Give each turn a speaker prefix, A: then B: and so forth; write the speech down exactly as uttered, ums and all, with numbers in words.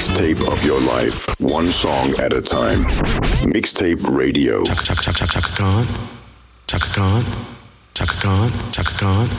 A: mixtape of your life, one song at a time. Mixtape Radio.
B: Chaka Chaka Chaka Chaka Khan, Chaka Khan, Chaka Khan, Chaka Khan.